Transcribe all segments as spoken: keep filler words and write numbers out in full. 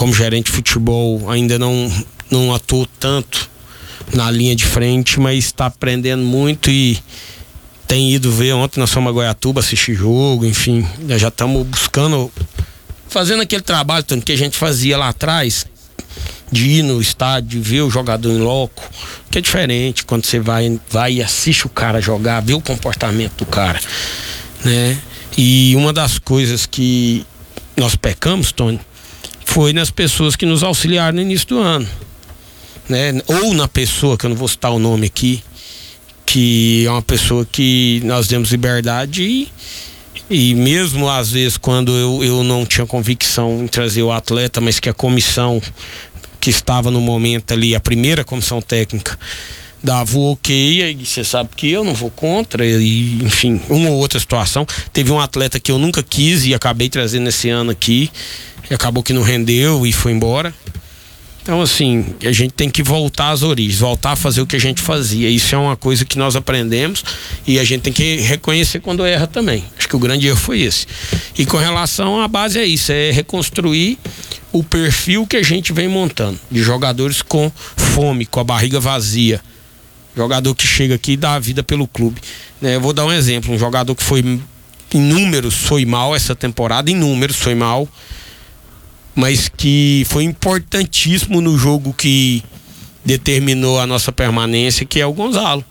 como gerente de futebol, ainda não, não atuo tanto na linha de frente, mas está aprendendo muito e tem ido ver. Ontem nós fomos a Goiatuba assistir jogo, enfim, já estamos buscando, fazendo aquele trabalho tanto que a gente fazia lá atrás, de ir no estádio, ver o jogador em loco, que é diferente quando você vai, vai e assiste o cara jogar, vê o comportamento do cara, né? E uma das coisas que nós pecamos, Tony, foi nas pessoas que nos auxiliaram no início do ano, né? Ou na pessoa, que eu não vou citar o nome aqui, que é uma pessoa que nós demos liberdade e, e mesmo às vezes quando eu, eu não tinha convicção em trazer o atleta, mas que a comissão que estava no momento ali, a primeira comissão técnica, dava o ok, e você sabe que eu não vou contra, e enfim, uma ou outra situação. Teve um atleta que eu nunca quis e acabei trazendo esse ano aqui, e acabou que não rendeu e foi embora. Então, assim, a gente tem que voltar às origens, voltar a fazer o que a gente fazia. Isso é uma coisa que nós aprendemos e a gente tem que reconhecer quando erra também. Acho que o grande erro foi esse. E com relação à base é isso, é reconstruir o perfil que a gente vem montando, de jogadores com fome, com a barriga vazia. Jogador que chega aqui e dá a vida pelo clube. Né? Eu vou dar um exemplo, um jogador que foi, em números, foi mal essa temporada, em números foi mal, mas que foi importantíssimo no jogo que determinou a nossa permanência, que é o Gonzalo.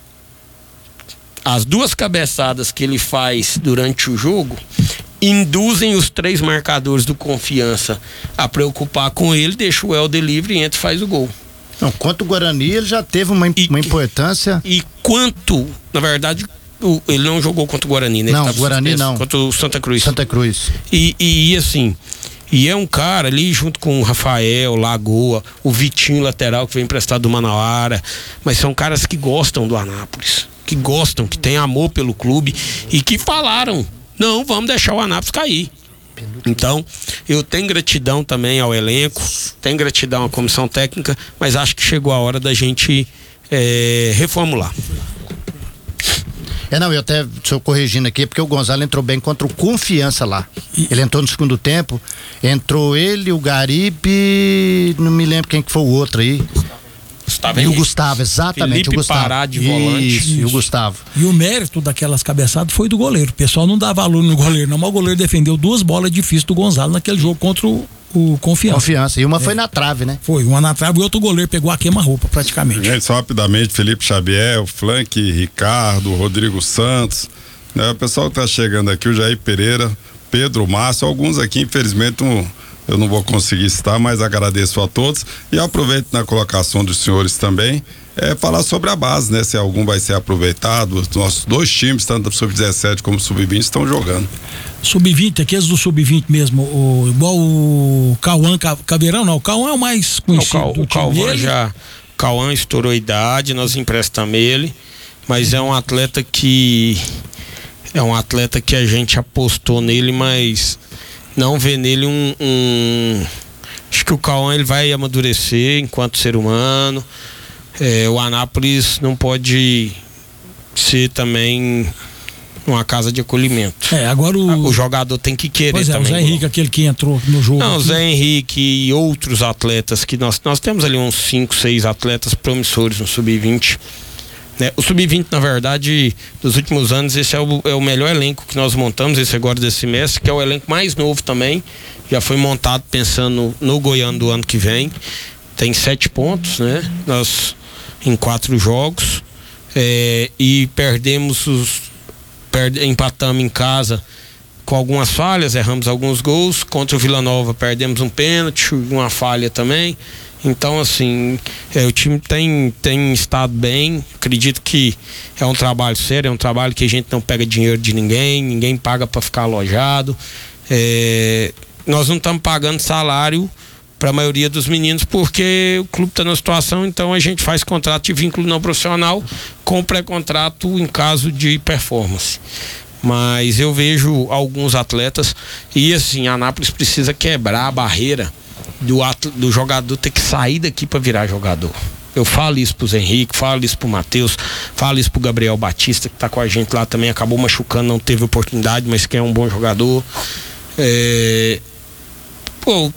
As duas cabeçadas que ele faz durante o jogo induzem os três marcadores do Confiança a preocupar com ele, deixa o Helder livre e entra e faz o gol. Não, quanto o Guarani, ele já teve uma, e, uma importância. E quanto, na verdade, o, ele não jogou contra o Guarani, né? Não, o Guarani não. Contra o Santa Cruz. Santa Cruz. E, e, e assim, e é um cara ali junto com o Rafael, Lagoa, o Vitinho lateral que vem emprestado do Manauara, mas são caras que gostam do Anápolis, que gostam, que têm amor pelo clube e que falaram, não, vamos deixar o Anápolis cair. Então, eu tenho gratidão também ao elenco, tenho gratidão à comissão técnica, mas acho que chegou a hora da gente é, reformular. É, não, eu até estou corrigindo aqui, porque o Gonzalo entrou bem contra o Confiança lá. Ele entrou no segundo tempo, entrou ele, o Garibe, não me lembro quem que foi o outro aí. Gustavo e o Gustavo, exatamente, Felipe o Gustavo. Pará de volante. Isso, e o Gustavo. E o mérito daquelas cabeçadas foi do goleiro. O pessoal não dá valor no goleiro, não, mas o goleiro defendeu duas bolas difíceis do Gonzalo naquele jogo contra o, o Confiança. Confiança, e uma é. foi na trave, né? Foi, uma na trave e outro goleiro pegou a queima-roupa praticamente. Gente, só rapidamente, Felipe Xavier, o Flank, Ricardo, Rodrigo Santos, né? O pessoal que tá chegando aqui, o Jair Pereira, Pedro Márcio, alguns aqui, infelizmente, um, eu não vou conseguir citar, mas agradeço a todos e aproveito na colocação dos senhores também, é falar sobre a base, né? Se algum vai ser aproveitado, os nossos dois times, tanto sub dezessete como sub vinte, estão jogando. sub vinte, aqueles do sub vinte mesmo, o, igual o Cauã Caveirão, não, o Cauã é o mais conhecido não, o do time. O Cauã já, Cauã estourou a idade, nós emprestamos ele, mas é um atleta que é um atleta que a gente apostou nele, mas não vê nele um, um... acho que o Cauã ele vai amadurecer enquanto ser humano. É, o Anápolis não pode ser também uma casa de acolhimento. É, agora o... o jogador tem que querer pois é, também. O Zé Henrique, aquele que entrou no jogo. Não, o aqui. Zé Henrique e outros atletas que nós, nós temos ali uns cinco, seis atletas promissores no sub vinte. Né? O sub vinte, na verdade, dos últimos anos, esse é o, é o melhor elenco que nós montamos, esse agora desse semestre, que é o elenco mais novo também. Já foi montado pensando no Goiano do ano que vem. Tem sete pontos, né? Nós em quatro jogos é, e perdemos os perde, empatamos em casa com algumas falhas, erramos alguns gols. Contra o Vila Nova perdemos um pênalti, uma falha também. Então, assim, é, o time tem, tem estado bem. Acredito que é um trabalho sério, é um trabalho que a gente não pega dinheiro de ninguém, ninguém paga para ficar alojado. É, nós não estamos pagando salário para a maioria dos meninos porque o clube está na situação, então a gente faz contrato de vínculo não profissional com pré-contrato em caso de performance. Mas eu vejo alguns atletas e assim, a Anápolis precisa quebrar a barreira do, atleta, do jogador ter que sair daqui para virar jogador. Eu falo isso pro Zé Henrique, falo isso pro Matheus, falo isso pro Gabriel Batista, que tá com a gente lá também, acabou machucando, não teve oportunidade, mas que é um bom jogador. É... Pô,